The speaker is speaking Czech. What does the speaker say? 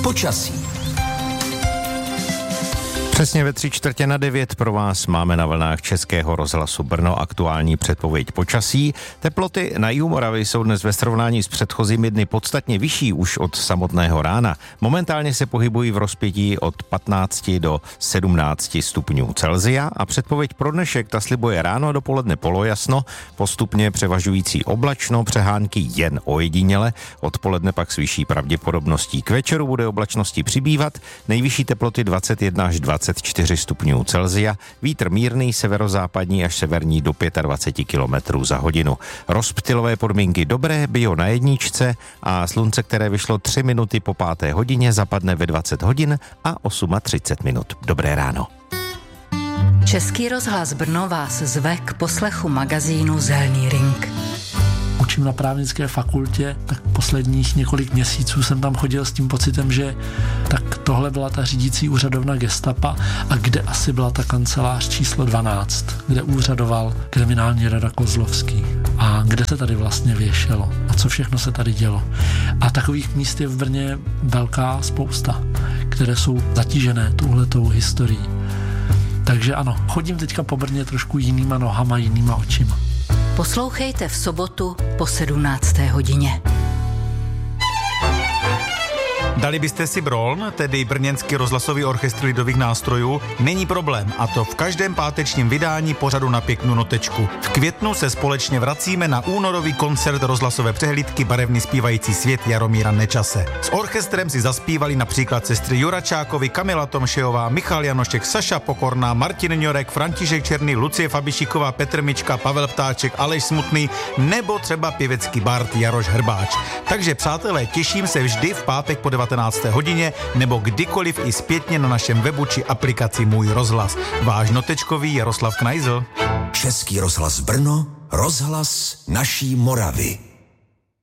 počasí. Přesně ve 8:45 pro vás máme na vlnách Českého rozhlasu Brno aktuální předpověď počasí. Teploty na jihu Moravy jsou dnes ve srovnání s předchozími dny podstatně vyšší už od samotného rána. Momentálně se pohybují v rozpětí od 15 do 17 stupňů Celsia a předpověď pro dnešek ta slibuje ráno a dopoledne polojasno, postupně převažující oblačno, přehánky jen ojediněle, odpoledne pak s vyšší pravděpodobností. K večeru bude oblačnosti přibývat, nejvyšší teploty 21 až 24 stupňů Celsia, vítr mírný severozápadní až severní do 25 km za hodinu. Rozptylové podmínky dobré, bio na jedničce a slunce, které vyšlo 3 minuty po 5. hodině, zapadne ve 20 hodin a 38 minut. Dobré ráno. Český rozhlas Brno vás zve k poslechu magazínu Zelný ring. Učím na právnické fakultě, tak posledních několik měsíců jsem tam chodil s tím pocitem, že tak tohle byla ta řídící úřadovna gestapa a kde asi byla ta kancelář číslo 12, kde úřadoval kriminální rada Kozlovský a kde se tady vlastně věšelo a co všechno se tady dělo. A takových míst je v Brně velká spousta, které jsou zatížené touhletou historií. Takže ano, chodím teďka po Brně trošku jinýma nohama, jinýma očima. Poslouchejte v sobotu po 17. hodině. Dali byste si Broln, tedy brněnský rozhlasový orchestr lidových nástrojů? Není problém, a to v každém pátečním vydání pořadu Na pěknou notečku. V květnu se společně vracíme na únorový koncert rozhlasové přehlídky Barevný zpívající svět Jaromíra Nečase. S orchestrem si zaspívali například sestry Juračákovi, Kamila Tomšejová, Michal Janošek, Saša Pokorná, Martin Ňorek, František Černý, Lucie Fabišiková, Petr Mička, Pavel Ptáček, Aleš Smutný nebo třeba pěvecký bard Jaroš Hrbáč. Takže přátelé, těším se vždy v pátek po 19. hodině nebo kdykoliv i zpětně na našem webu či aplikaci Můj rozhlas. Váš notečkový Jaroslav Knajzl. Český rozhlas Brno, rozhlas naší Moravy.